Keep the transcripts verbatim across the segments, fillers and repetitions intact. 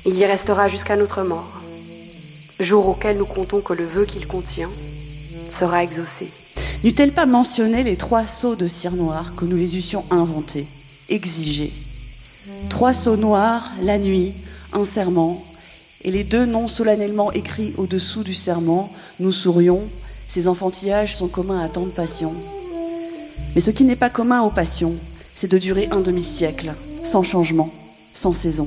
Il y restera jusqu'à notre mort, jour auquel nous comptons que le vœu qu'il contient sera exaucé. N'eût-elle pas mentionné les trois sceaux de cire noire que nous les eussions inventés, exigés? Trois sceaux noirs, la nuit, un serment, et les deux noms solennellement écrits au-dessous du serment, nous sourions, ces enfantillages sont communs à tant de passions. Mais ce qui n'est pas commun aux passions, c'est de durer un demi-siècle, sans changement, sans saison.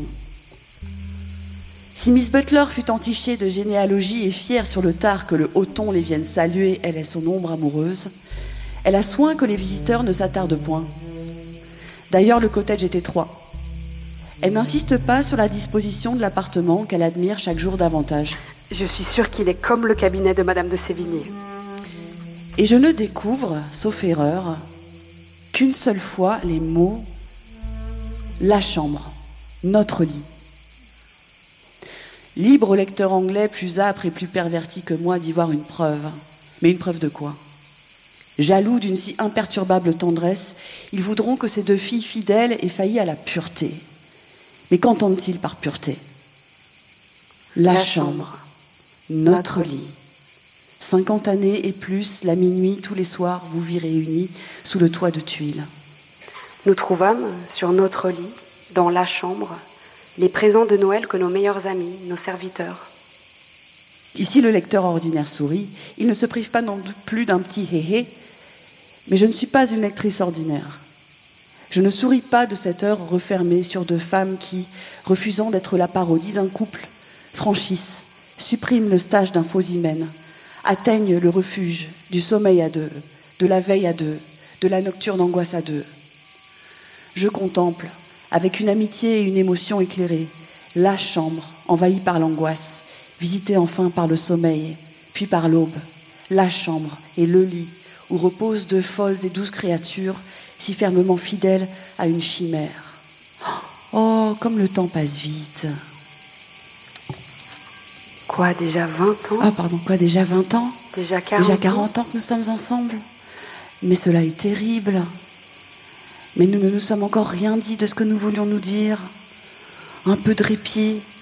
Si Miss Butler fut entichée de généalogie et fière sur le tard que le haut ton les vienne saluer, elle est son ombre amoureuse, elle a soin que les visiteurs ne s'attardent point. D'ailleurs, le cottage est étroit. Elle n'insiste pas sur la disposition de l'appartement qu'elle admire chaque jour davantage. Je suis sûre qu'il est comme le cabinet de Madame de Sévigné. Et je ne découvre, sauf erreur, qu'une seule fois les mots « la chambre, notre lit ». Libre au lecteur anglais plus âpre et plus perverti que moi d'y voir une preuve. Mais une preuve de quoi? Jaloux d'une si imperturbable tendresse, ils voudront que ces deux filles fidèles aient failli à la pureté. Mais qu'entendent-ils par pureté? La, la chambre, chambre, notre, notre lit. lit. Cinquante années et plus, la minuit, tous les soirs, vous vit réunis sous le toit de tuiles. Nous trouvâmes sur notre lit, dans la chambre, les présents de Noël que nos meilleurs amis, nos serviteurs. Ici, le lecteur ordinaire sourit. Il ne se prive pas non plus d'un petit hé-hé, mais je ne suis pas une lectrice ordinaire. Je ne souris pas de cette heure refermée sur deux femmes qui, refusant d'être la parodie d'un couple, franchissent, suppriment le stage d'un faux hymen, atteignent le refuge du sommeil à deux, de la veille à deux, de la nocturne angoisse à deux. Je contemple, avec une amitié et une émotion éclairée, la chambre envahie par l'angoisse, visitée enfin par le sommeil, puis par l'aube, la chambre et le lit où reposent deux folles et douces créatures si fermement fidèles à une chimère. Oh, comme le temps passe vite. Quoi, déjà vingt ans? Ah, pardon, quoi, déjà vingt ans? Déjà quarante Déjà quarante ans que nous sommes ensemble. Mais cela est terrible. Mais nous ne nous sommes encore rien dit de ce que nous voulions nous dire. Un peu de répit,